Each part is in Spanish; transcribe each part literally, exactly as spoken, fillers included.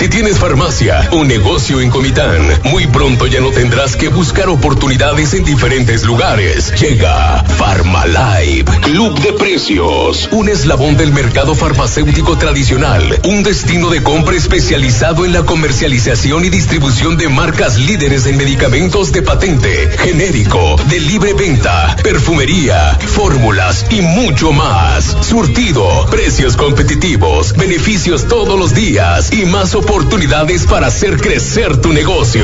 Si tienes farmacia o negocio en Comitán, muy pronto ya no tendrás que buscar oportunidades en diferentes lugares. Llega Farmalife, Club de Precios, un eslabón del mercado farmacéutico tradicional, un destino de compra especializado en la comercialización y distribución de marcas líderes en medicamentos de patente, genérico, de libre venta, perfumería, fórmulas y mucho más. Surtido, precios competitivos, beneficios todos los días y más oportunidades para hacer crecer tu negocio.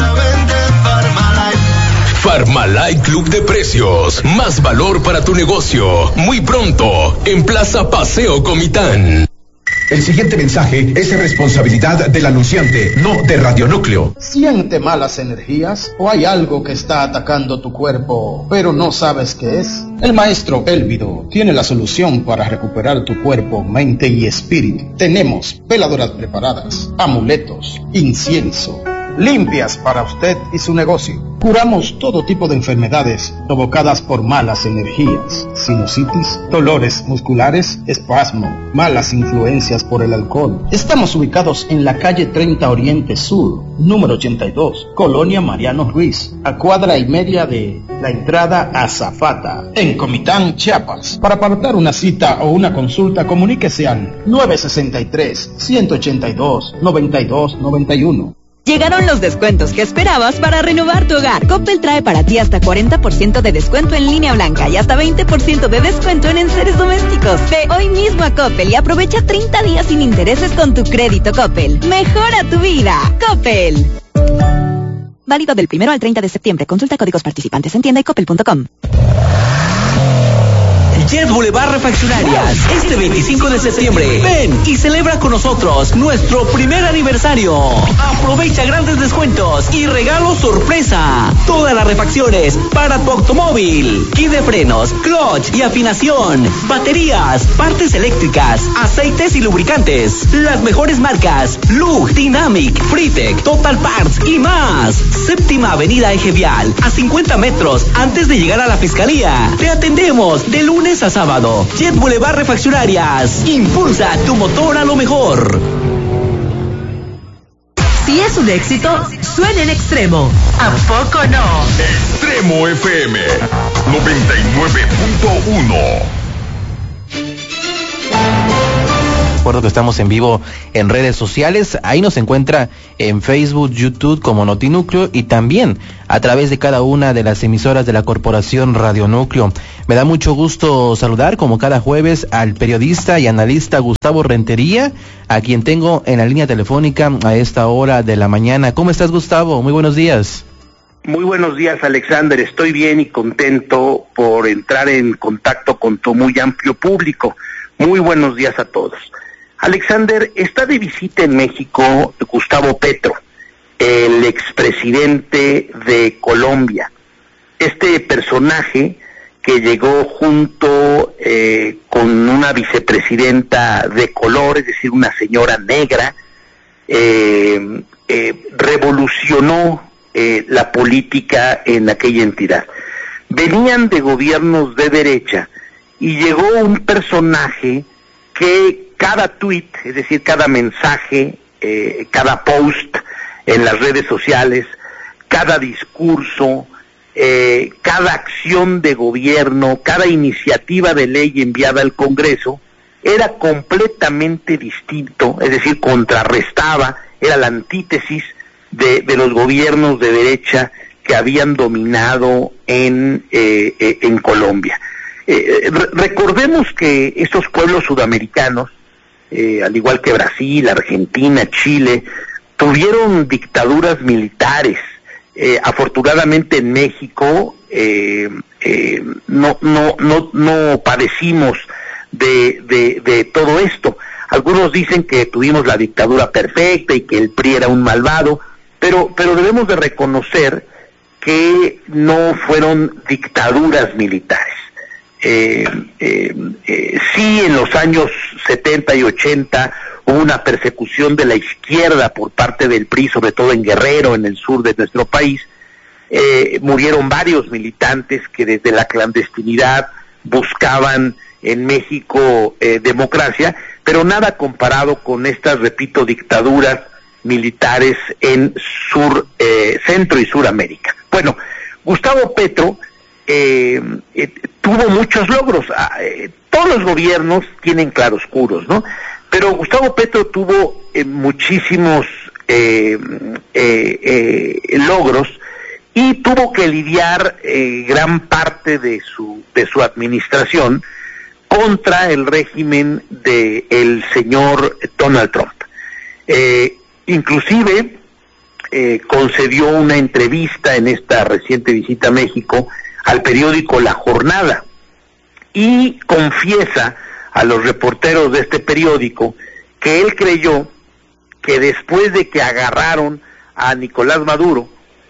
Farmalife Club de Precios, más valor para tu negocio. Muy pronto, en Plaza Paseo Comitán. El siguiente mensaje es responsabilidad del anunciante, no de Radionúcleo. ¿Siente malas energías o hay algo que está atacando tu cuerpo, pero no sabes qué es? El maestro Elvido tiene la solución para recuperar tu cuerpo, mente y espíritu. Tenemos veladoras preparadas, amuletos, incienso, limpias para usted y su negocio. Curamos todo tipo de enfermedades provocadas por malas energías, sinusitis, dolores musculares, espasmo, malas influencias por el alcohol. Estamos ubicados en la calle treinta Oriente Sur, número ochenta y dos, Colonia Mariano Ruiz, a cuadra y media de la entrada a Zafata, en Comitán, Chiapas. Para apartar una cita o una consulta, comuníquese al nueve sesenta y tres, ciento ochenta y dos, noventa y dos noventa y uno. Llegaron los descuentos que esperabas para renovar tu hogar. Coppel trae para ti hasta cuarenta por ciento de descuento en línea blanca y hasta veinte por ciento de descuento en enseres domésticos. Ve hoy mismo a Coppel y aprovecha treinta días sin intereses con tu crédito Coppel. Mejora tu vida. Coppel. Válido del primero al treinta de septiembre. Consulta códigos participantes en tienda y coppel punto com. Jet Boulevard Refaccionarias, este veinticinco de septiembre. Ven y celebra con nosotros nuestro primer aniversario. Aprovecha grandes descuentos y regalos sorpresa. Todas las refacciones para tu automóvil. Kit de frenos, clutch y afinación, baterías, partes eléctricas, aceites y lubricantes. Las mejores marcas: Lug, Dynamic, Fritec, Total Parts y más. Séptima Avenida Eje Vial, a cincuenta metros antes de llegar a la Fiscalía. Te atendemos de lunes a sábado. Jet Boulevard Refaccionarias. Impulsa tu motor a lo mejor. Si es un éxito, suena en Extremo. ¿A poco no? Extremo F M noventa y nueve punto uno. Recuerdo que estamos en vivo en redes sociales, ahí nos encuentra en Facebook, YouTube como Notinúcleo y también a través de cada una de las emisoras de la Corporación Radionúcleo. Me da mucho gusto saludar como cada jueves al periodista y analista Gustavo Rentería, a quien tengo en la línea telefónica a esta hora de la mañana. ¿Cómo estás, Gustavo? Muy buenos días. Muy buenos días, Alexander. Estoy bien y contento por entrar en contacto con tu muy amplio público. Muy buenos días a todos. Alexander, está de visita en México Gustavo Petro, el expresidente de Colombia. Este personaje que llegó junto eh, con una vicepresidenta de color, es decir, una señora negra, eh, eh, revolucionó eh, la política en aquella entidad. Venían de gobiernos de derecha y llegó un personaje que cada tweet, es decir, cada mensaje, eh, cada post en las redes sociales, cada discurso, eh, cada acción de gobierno, cada iniciativa de ley enviada al Congreso, era completamente distinto, es decir, contrarrestaba, era la antítesis de, de los gobiernos de derecha que habían dominado en, eh, eh, en Colombia. Eh, re- recordemos que estos pueblos sudamericanos, Eh, al igual que Brasil, Argentina, Chile, tuvieron dictaduras militares. Eh, afortunadamente en México eh, eh, no, no, no, no padecimos de, de, de todo esto. Algunos dicen que tuvimos la dictadura perfecta y que el P R I era un malvado, pero, pero debemos de reconocer que no fueron dictaduras militares. Eh, eh, eh, sí, en los años setenta y ochenta hubo una persecución de la izquierda por parte del P R I, sobre todo en Guerrero, en el sur de nuestro país. Eh, murieron varios militantes que desde la clandestinidad buscaban en México eh, democracia, pero nada comparado con estas, repito, dictaduras militares en sur, eh, Centro y Suramérica. Bueno, Gustavo Petro eh, eh, tuvo muchos logros. Eh, todos los gobiernos tienen claroscuros, ¿no? Pero Gustavo Petro tuvo eh, muchísimos eh, eh, eh, logros y tuvo que lidiar eh, gran parte de su de su administración contra el régimen de el señor Donald Trump. Eh, inclusive eh, concedió una entrevista en esta reciente visita a México al periódico La Jornada y confiesa a los reporteros de este periódico que él creyó que después de que agarraron a Nicolás Maduro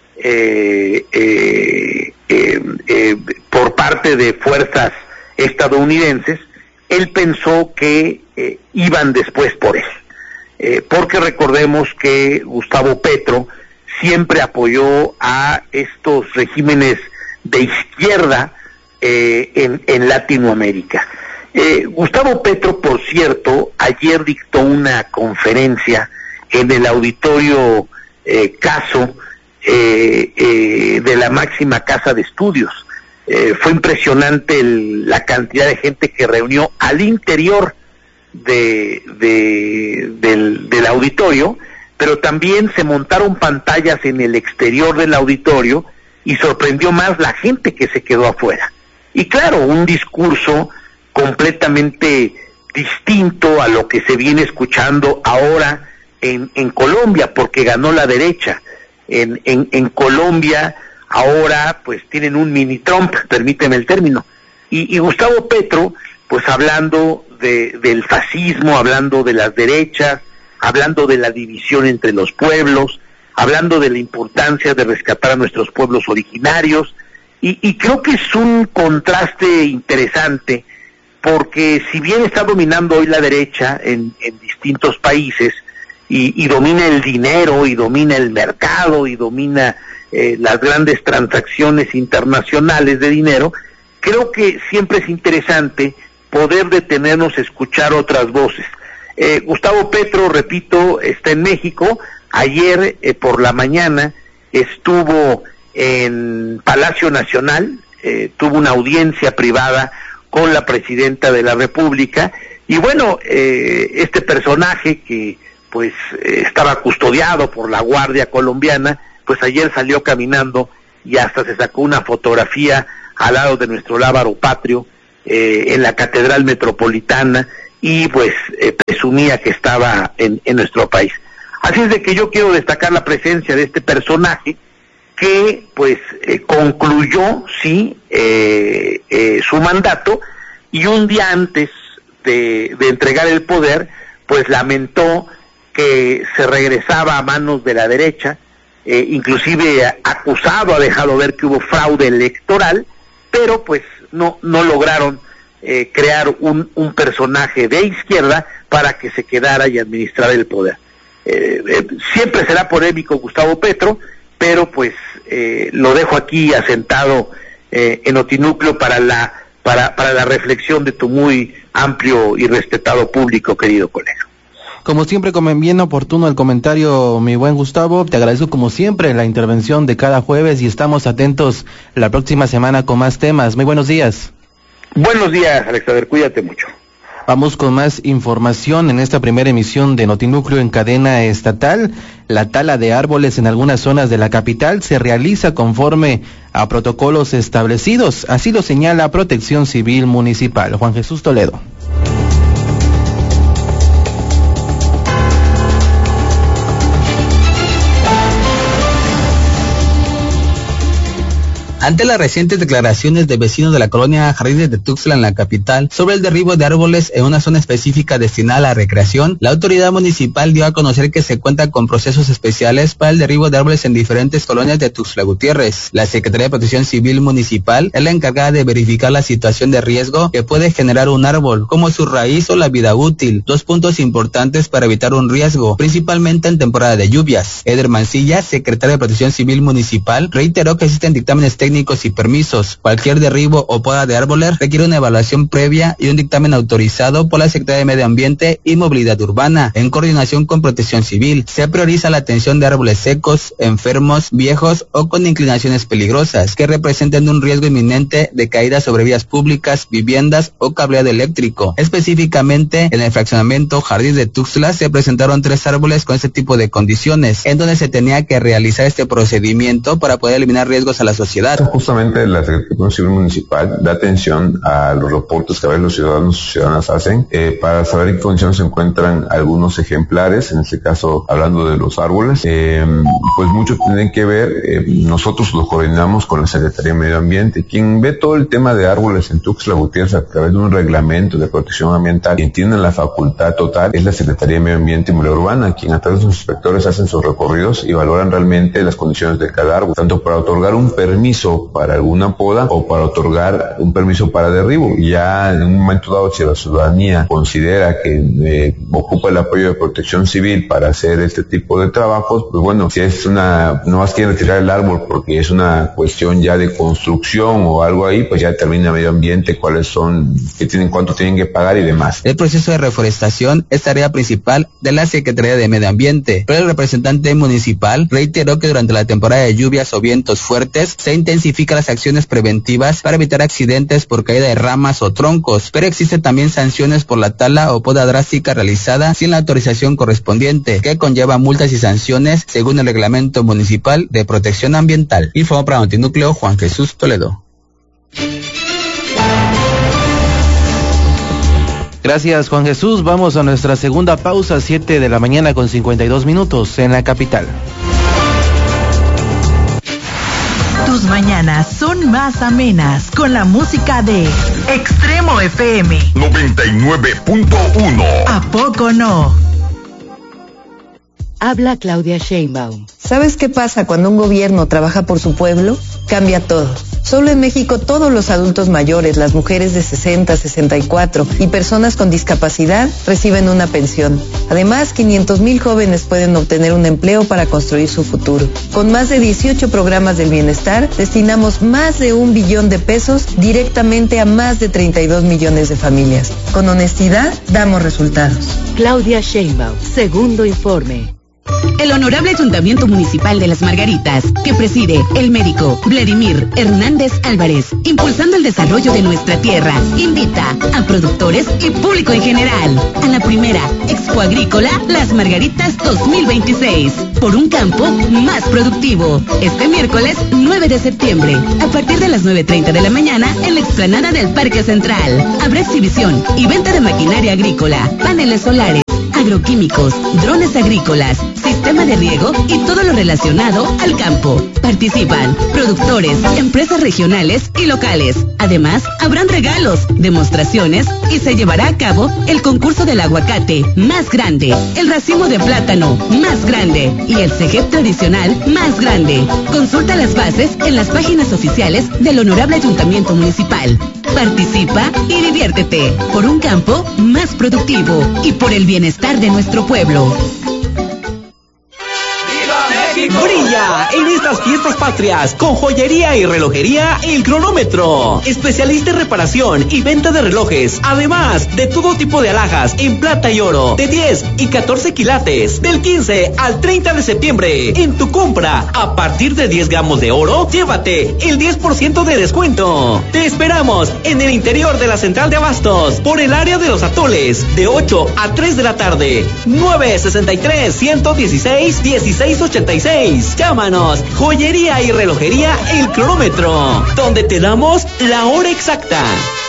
eh, eh, eh, eh, por parte de fuerzas estadounidenses, él pensó que eh, iban después por él. Eh, porque recordemos que Gustavo Petro siempre apoyó a estos regímenes de izquierda eh, en, en Latinoamérica. Eh, Gustavo Petro, por cierto, ayer dictó una conferencia en el auditorio eh, Caso eh, eh, de la máxima casa de estudios. Eh, fue impresionante el, la cantidad de gente que reunió al interior de, de del, del auditorio, pero también se montaron pantallas en el exterior del auditorio y sorprendió más la gente que se quedó afuera. Y claro, un discurso completamente distinto a lo que se viene escuchando ahora en, en Colombia, porque ganó la derecha. En, en, en Colombia ahora pues tienen un mini Trump, permíteme el término, y, y Gustavo Petro pues hablando de, del fascismo, hablando de las derechas, hablando de la división entre los pueblos, hablando de la importancia de rescatar a nuestros pueblos originarios, y, y creo que es un contraste interesante, porque si bien está dominando hoy la derecha en, en distintos países, y, y domina el dinero, y domina el mercado, y domina eh, las grandes transacciones internacionales de dinero, creo que siempre es interesante poder detenernos a escuchar otras voces. Eh, Gustavo Petro, repito, está en México. Ayer eh, por la mañana estuvo en Palacio Nacional, eh, tuvo una audiencia privada con la presidenta de la República, y bueno, eh, este personaje que pues eh, estaba custodiado por la Guardia Colombiana, pues ayer salió caminando y hasta se sacó una fotografía al lado de nuestro lábaro patrio eh, en la Catedral Metropolitana, y pues eh, presumía que estaba en, en nuestro país. Así es de que yo quiero destacar la presencia de este personaje que pues eh, concluyó sí eh, eh, su mandato, y un día antes de, de entregar el poder pues lamentó que se regresaba a manos de la derecha, eh, inclusive acusado, ha dejado ver que hubo fraude electoral, pero pues no no lograron eh, crear un, un personaje de izquierda para que se quedara y administrara el poder. Eh, eh, siempre será polémico Gustavo Petro, pero pues eh, lo dejo aquí asentado eh, en Notinúcleo para la para para la reflexión de tu muy amplio y respetado público, querido colega. Como siempre, como bien oportuno el comentario, mi buen Gustavo, te agradezco como siempre la intervención de cada jueves y estamos atentos la próxima semana con más temas. Muy buenos días. Buenos días, Alexander, cuídate mucho. Vamos con más información en esta primera emisión de Notinúcleo en cadena estatal. La tala de árboles en algunas zonas de la capital se realiza conforme a protocolos establecidos, así lo señala Protección Civil Municipal. Juan Jesús Toledo. Ante las recientes declaraciones de vecinos de la colonia Jardines de Tuxtla en la capital sobre el derribo de árboles en una zona específica destinada a la recreación, la autoridad municipal dio a conocer que se cuenta con procesos especiales para el derribo de árboles en diferentes colonias de Tuxtla Gutiérrez. La Secretaría de Protección Civil Municipal es la encargada de verificar la situación de riesgo que puede generar un árbol, como su raíz o la vida útil, dos puntos importantes para evitar un riesgo, principalmente en temporada de lluvias. Eder Mancilla, secretario de Protección Civil Municipal, reiteró que existen dictámenes técnicos técnicos y permisos. Cualquier derribo o poda de árboles requiere una evaluación previa y un dictamen autorizado por la Secretaría de Medio Ambiente y Movilidad Urbana, en coordinación con Protección Civil. Se prioriza la atención de árboles secos, enfermos, viejos o con inclinaciones peligrosas, que representen un riesgo inminente de caída sobre vías públicas, viviendas o cableado eléctrico. Específicamente, en el fraccionamiento Jardín de Tuxtla se presentaron tres árboles con este tipo de condiciones, en donde se tenía que realizar este procedimiento para poder eliminar riesgos a la sociedad. Justamente la Secretaría Civil Municipal da atención a los reportes que a veces los ciudadanos y ciudadanas hacen eh, para saber en qué condiciones se encuentran algunos ejemplares, en este caso hablando de los árboles. Eh, pues muchos tienen que ver, eh, nosotros lo coordinamos con la Secretaría de Medio Ambiente. Quien ve todo el tema de árboles en Tuxtla Gutiérrez a través de un reglamento de protección ambiental, quien tiene la facultad total es la Secretaría de Medio Ambiente y Movilidad Urbana, quien a través de sus inspectores hacen sus recorridos y valoran realmente las condiciones de cada árbol, tanto para otorgar un permiso para alguna poda o para otorgar un permiso para derribo. Y ya en un momento dado, si la ciudadanía considera que eh, ocupa el apoyo de Protección Civil para hacer este tipo de trabajos, pues bueno, si es una, no más quieren retirar el árbol porque es una cuestión ya de construcción o algo ahí, pues ya determina Medio Ambiente cuáles son, qué tienen, cuánto tienen que pagar y demás. El proceso de reforestación es tarea principal de la Secretaría de Medio Ambiente, pero el representante municipal reiteró que durante la temporada de lluvias o vientos fuertes se intensifican las acciones preventivas para evitar accidentes por caída de ramas o troncos, pero existen también sanciones por la tala o poda drástica realizada sin la autorización correspondiente, que conlleva multas y sanciones según el Reglamento Municipal de Protección Ambiental. Informó para Notinúcleo Juan Jesús Toledo. Gracias, Juan Jesús. Vamos a nuestra segunda pausa, siete de la mañana con cincuenta y dos minutos en la capital. Tus mañanas son más amenas con la música de Extremo F M noventa y nueve punto uno. ¿A poco no? Habla Claudia Sheinbaum. ¿Sabes qué pasa cuando un gobierno trabaja por su pueblo? Cambia todo. Solo en México todos los adultos mayores, las mujeres de sesenta, sesenta y cuatro y personas con discapacidad reciben una pensión. Además, quinientos mil jóvenes pueden obtener un empleo para construir su futuro. Con más de dieciocho programas del bienestar, destinamos más de un billón de pesos directamente a más de treinta y dos millones de familias. Con honestidad, damos resultados. Claudia Sheinbaum, segundo informe. El Honorable Ayuntamiento Municipal de Las Margaritas, que preside el médico Vladimir Hernández Álvarez, impulsando el desarrollo de nuestra tierra, invita a productores y público en general a la primera Expo Agrícola Las Margaritas dos mil veintiséis, por un campo más productivo, este miércoles nueve de septiembre, a partir de las nueve treinta de la mañana en la explanada del Parque Central. Habrá exhibición y venta de maquinaria agrícola, paneles solares, agroquímicos, drones agrícolas, sistema de riego y todo lo relacionado al campo. Participan productores, empresas regionales y locales. Además, habrán regalos, demostraciones y se llevará a cabo el concurso del aguacate más grande, el racimo de plátano más grande y el cejep tradicional más grande. Consulta las bases en las páginas oficiales del Honorable Ayuntamiento Municipal. Participa y diviértete por un campo más productivo y por el bienestar de nuestro pueblo. Brilla en estas fiestas patrias con joyería y relojería El Cronómetro, especialista en reparación y venta de relojes, además de todo tipo de alhajas en plata y oro de diez y catorce quilates, del quince al treinta de septiembre. En tu compra a partir de diez gramos de oro, llévate el diez por ciento de descuento. Te esperamos en el interior de la central de abastos, por el área de los atoles, de ocho a tres de la tarde. Nueve sesenta y tres, ciento dieciséis, dieciséis ochenta y seis. Llámanos, joyería y relojería El Cronómetro, donde te damos la hora exacta.